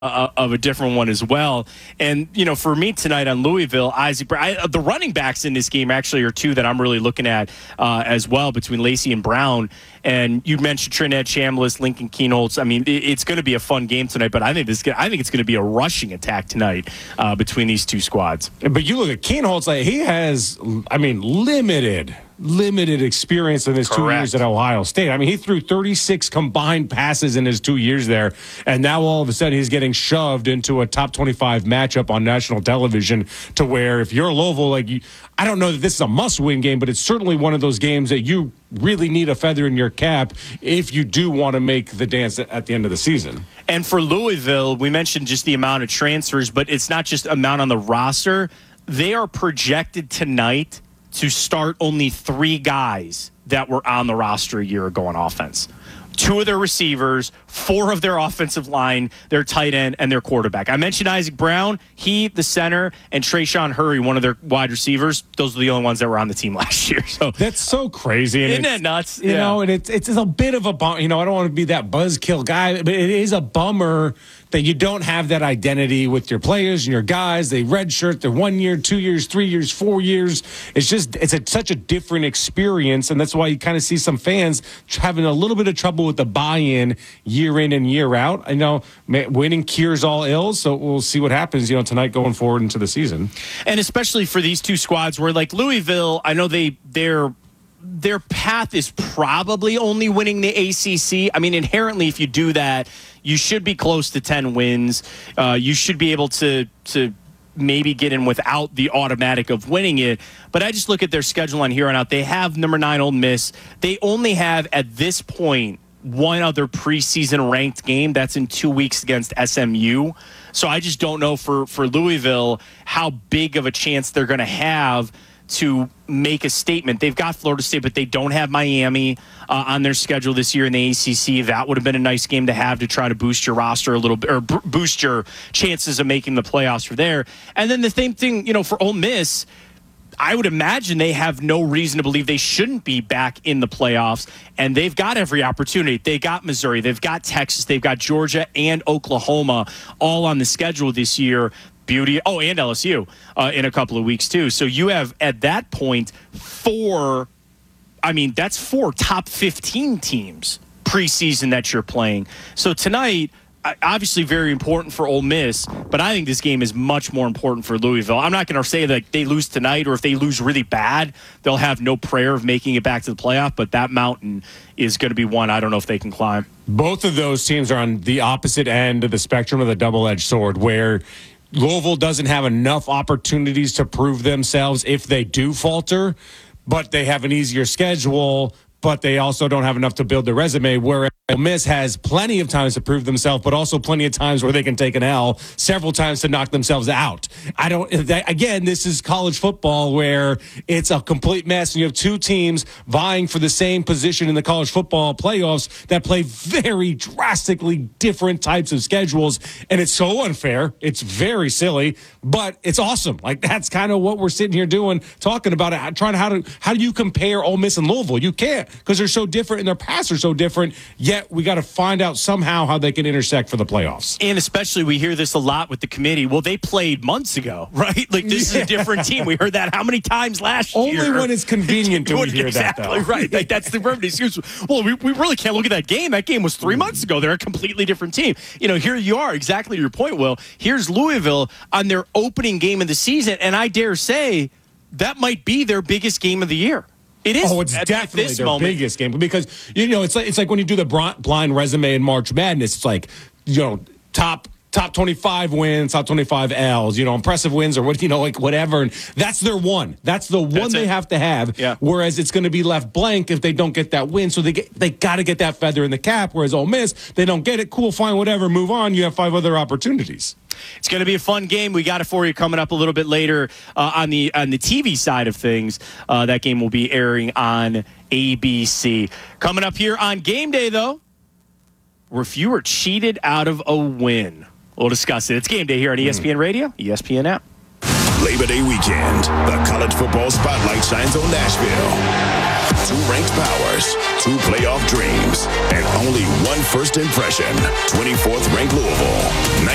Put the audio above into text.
of a different one as well. And, for me tonight on Louisville, Isaac Brown, the running backs in this game actually are two that I'm really looking at as well, between Lacey and Brown. And you mentioned Trinidad Chambliss, Lincoln Kienholz. I mean, it's going to be a fun game tonight, but I think it's going to be a rushing attack tonight between these two squads. But you look at Kienholz, he has, limited experience in his Correct. 2 years at Ohio State. I mean, he threw 36 combined passes in his 2 years there, and now all of a sudden he's getting shoved into a top 25 matchup on national television, to where if you're Louisville, I don't know that this is a must-win game, but it's certainly one of those games that you really need a feather in your cap if you do want to make the dance at the end of the season. And for Louisville, we mentioned just the amount of transfers, but it's not just amount on the roster. They are projected tonight to start only 3 guys that were on the roster a year ago on offense. 2 of their receivers, 4 of their offensive line, their tight end, and their quarterback. I mentioned Isaac Brown, the center, and Trayshawn Hurry, one of their wide receivers. Those are the only ones that were on the team last year. So that's so crazy. Isn't that nuts? You know, and it's a bit of a bummer. I don't want to be that buzzkill guy, but it is a bummer that you don't have that identity with your players and your guys. They redshirt, they're 1 year, 2 years, 3 years, 4 years. It's such a different experience, and that's why you kind of see some fans having a little bit of trouble with the buy-in year in and year out. I know winning cures all ills, so we'll see what happens, tonight going forward into the season. And especially for these two squads where, like Louisville, I know their path is probably only winning the ACC. I mean, inherently, if you do that, you should be close to 10 wins. You should be able to maybe get in without the automatic of winning it. But I just look at their schedule on here on out. They have number 9 Ole Miss. They only have, at this point, one other preseason ranked game. That's in 2 weeks against SMU. So I just don't know for Louisville how big of a chance they're going to have to make a statement. They've got Florida State, but they don't have Miami on their schedule this year in the ACC. That would have been a nice game to have to try to boost your roster a little bit, or boost your chances of making the playoffs for there. And then the same thing, for Ole Miss, I would imagine they have no reason to believe they shouldn't be back in the playoffs, and they've got every opportunity. They got Missouri, they've got Texas, they've got Georgia and Oklahoma all on the schedule this year. And LSU in a couple of weeks too. So you have at that point that's 4 top 15 teams preseason that you're playing. So tonight, obviously very important for Ole Miss, but I think this game is much more important for Louisville. I'm not going to say that they lose tonight, or if they lose really bad, they'll have no prayer of making it back to the playoff, but that mountain is going to be one I don't know if they can climb. Both of those teams are on the opposite end of the spectrum of the double-edged sword, where Louisville doesn't have enough opportunities to prove themselves if they do falter, but they have an easier schedule, but they also don't have enough to build their resume, whereas Ole Miss has plenty of times to prove themselves, but also plenty of times where they can take an L, several times to knock themselves out. Again, this is college football where it's a complete mess, and you have 2 teams vying for the same position in the college football playoffs that play very drastically different types of schedules, and it's so unfair. It's very silly, but it's awesome. That's kind of what we're sitting here doing, talking about it, trying how do you compare Ole Miss and Louisville? You can't, because they're so different and their paths are so different, yet we got to find out somehow how they can intersect for the playoffs. And especially, we hear this a lot with the committee. Well, they played months ago, right? This is a different team. We heard that how many times last year? Only when it's convenient to hear exactly that, though. Right. That's the perfect excuse. Well, we really can't look at that game. That game was 3 months ago. They're a completely different team. Here you are, exactly your point, Will. Here's Louisville on their opening game of the season, and I dare say that might be their biggest game of the year. It is. Oh, it's definitely their biggest game, because it's like when you do the blind resume in March Madness. It's top 25 wins, top 25 L's, impressive wins, or whatever. And that's their one. That's the one they have to have. Yeah. Whereas it's going to be left blank if they don't get that win. So they got to get that feather in the cap. Whereas Ole Miss, they don't get it. Cool, fine, whatever. Move on. You have 5 other opportunities. It's going to be a fun game. We got it for you coming up a little bit later on the TV side of things. That game will be airing on ABC. Coming up here on Game Day, though, if you were cheated out of a win, we'll discuss it. It's Game Day here on ESPN Radio, ESPN app. Labor Day weekend, the college football spotlight shines on Nashville. 2 ranked powers, 2 playoff dreams, and only 1 first impression. 24th ranked Louisville.